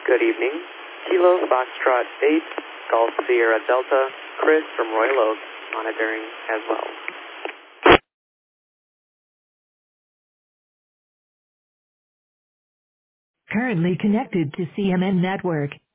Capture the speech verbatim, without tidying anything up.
Good evening. Kilo Foxtrot eight, Golf Sierra Delta, Chris from Royal Oak, monitoring as well. Currently connected to C M N network.